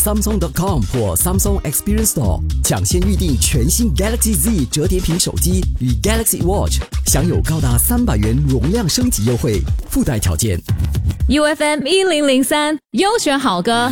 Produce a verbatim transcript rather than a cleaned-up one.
samsung dot com 或 Samsung Experience Store 抢先预定全新 Galaxy Z 折叠屏手机与 Galaxy Watch， 享有高达三百元容量升级优惠，附带条件。 U F M 一零零三优选好歌。